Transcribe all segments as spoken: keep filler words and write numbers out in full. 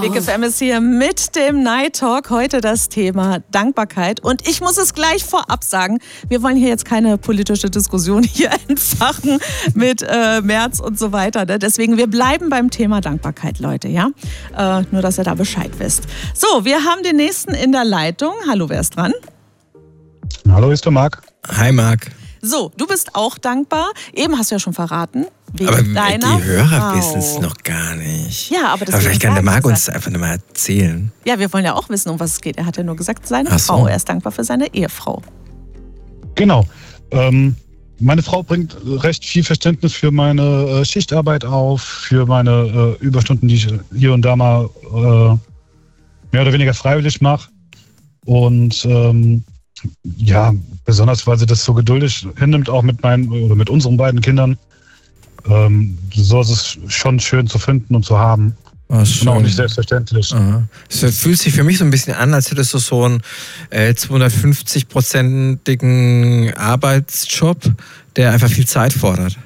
Big F M ist hier mit dem Night Talk. Heute das Thema Dankbarkeit. Und ich muss es gleich vorab sagen, wir wollen hier jetzt keine politische Diskussion hier entfachen mit äh, Merz und so weiter. Ne? Deswegen, wir bleiben beim Thema Dankbarkeit, Leute. Ja? Äh, nur, dass ihr da Bescheid wisst. So, wir haben den nächsten in der Leitung. Hallo, wer ist dran? Hallo, ist der Marc. Hi, Marc. So, du bist auch dankbar. Eben hast du ja schon verraten. Wegen aber deiner die Hörer Frau. wissen es noch gar nicht. Ja, aber, aber vielleicht kann der Marc uns gesagt. einfach nochmal erzählen. Ja, wir wollen ja auch wissen, um was es geht. Er hat ja nur gesagt, seine Ach so. Frau. Er ist dankbar für seine Ehefrau. Genau. Ähm, meine Frau bringt recht viel Verständnis für meine äh, Schichtarbeit auf, für meine äh, Überstunden, die ich hier und da mal äh, mehr oder weniger freiwillig mache. Und ähm, ja, besonders, weil sie das so geduldig hinnimmt, auch mit meinen oder mit unseren beiden Kindern. Ähm, so ist es schon schön zu finden und zu haben. Oh, und auch nicht selbstverständlich. Es fühlt sich für mich so ein bisschen an, als hättest du so einen äh, zweihundertfünfzig-prozentigen Arbeitsjob, der einfach viel Zeit fordert.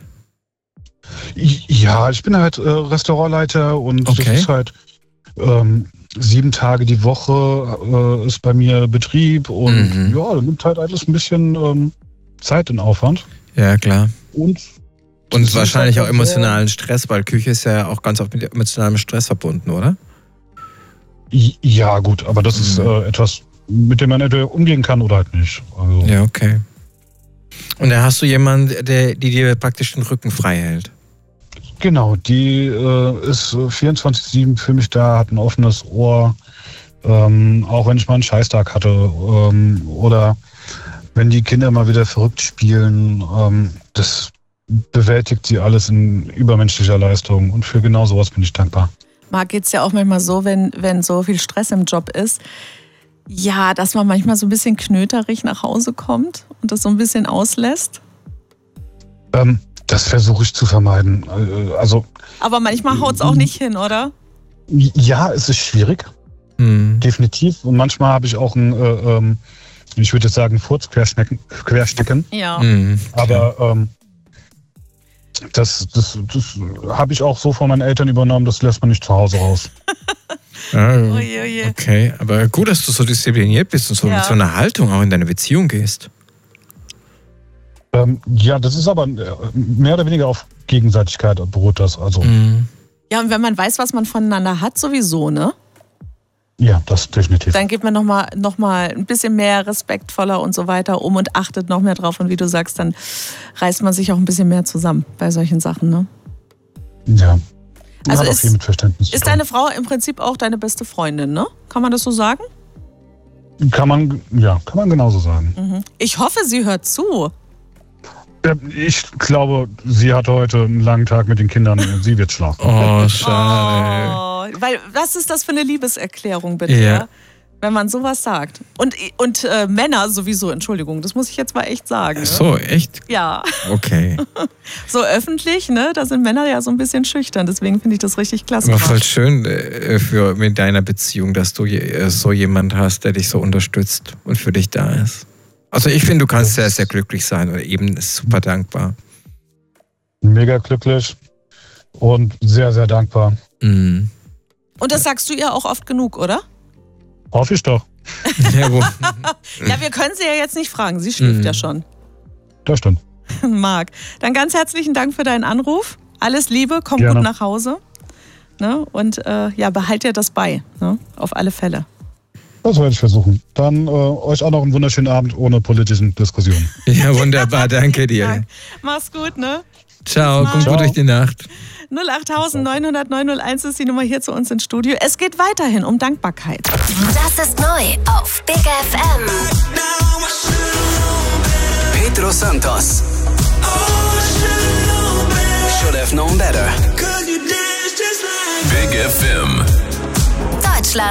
Ja, ich bin halt äh, Restaurantleiter und Okay. das ist halt ähm, sieben Tage die Woche äh, ist bei mir Betrieb und Mhm. ja, da nimmt halt alles ein bisschen ähm, Zeit in Aufwand. Ja, klar. Und, Und das wahrscheinlich ist auch halt emotionalen Stress, weil Küche ist ja auch ganz oft mit emotionalem Stress verbunden, oder? Äh, ja, gut, aber das ist Mhm. äh, etwas, mit dem man entweder umgehen kann oder halt nicht. Also, Ja, okay. Und da hast du jemanden, der die dir praktisch den Rücken frei hält. Genau, die äh, ist äh, vierundzwanzig sieben für mich da, hat ein offenes Ohr, ähm, auch wenn ich mal einen Scheißtag hatte ähm, oder wenn die Kinder mal wieder verrückt spielen, ähm, das bewältigt sie alles in übermenschlicher Leistung und für genau sowas bin ich dankbar. Marc, geht es ja auch manchmal so, wenn, wenn so viel Stress im Job ist, ja, dass man manchmal so ein bisschen knöterig nach Hause kommt und das so ein bisschen auslässt. Ähm, das versuche ich zu vermeiden. Äh, Also Aber manchmal haut es auch nicht hin, oder? ja, es ist schwierig, Hm. definitiv. Und manchmal habe ich auch ein, äh, ähm, ich würde jetzt sagen, Furz querstecken, querstecken. Ja. Hm. Aber ähm, das, das, das habe ich auch so von meinen Eltern übernommen, das lässt man nicht zu Hause raus. Ja, Oje, oje. okay, aber gut, dass du so diszipliniert bist und so Ja. mit so einer Haltung auch in deine Beziehung gehst. Ähm, ja, das ist aber äh, mehr oder weniger auf Gegenseitigkeit beruht das. Also Mhm. Ja, und wenn man weiß, was man voneinander hat, sowieso, ne? ja, das definitiv. Dann geht man nochmal noch mal ein bisschen mehr respektvoller und so weiter um und achtet noch mehr drauf. Und wie du sagst, dann reißt man sich auch ein bisschen mehr zusammen bei solchen Sachen, ne? Ja. Also Hat auch ist- viel mit Verständnis zu Ist tun. deine Frau im Prinzip auch deine beste Freundin, ne? Kann man das so sagen? Kann man, ja, kann man genauso sagen. Mhm. Ich hoffe, sie hört zu. Ja, ich glaube, sie hatte heute einen langen Tag mit den Kindern. Sie wird schlafen. Oh, schade. Oh, weil, was ist das für eine Liebeserklärung, bitte? Ja. Wenn man sowas sagt. Und, und äh, Männer sowieso, Entschuldigung, das muss ich jetzt mal echt sagen. Ne? So, echt? Ja, Okay. so öffentlich, ne? Da sind Männer ja so ein bisschen schüchtern, deswegen finde ich das richtig klasse. Aber voll schön äh, für mit deiner Beziehung, dass du je- äh, so jemand hast, der dich so unterstützt und für dich da ist. Also ich finde, du kannst sehr, sehr glücklich sein oder eben super dankbar. Mega glücklich und sehr, sehr dankbar. Mhm. Und das sagst du ihr auch oft genug, oder? Hoffe ich doch. Ja, wo, Ja, wir können sie ja jetzt nicht fragen, sie schläft Mhm. ja schon. Das stimmt. Marc, dann ganz herzlichen Dank für deinen Anruf. Alles Liebe, komm Gerne. gut nach Hause. Ne? Und äh, ja, behalt dir das bei, ne? Auf alle Fälle. Das werde ich versuchen. Dann äh, euch auch noch einen wunderschönen Abend ohne politischen Diskussionen. ja, wunderbar, danke dir. Dank. Mach's gut, ne? Ciao, komm Ciao. gut durch die Nacht. null acht neun null null neun null eins ist die Nummer hier zu uns ins Studio. Es geht weiterhin um Dankbarkeit. Das ist neu auf Big F M. Pedro Santos. Should have known better. Big F M. Deutschland.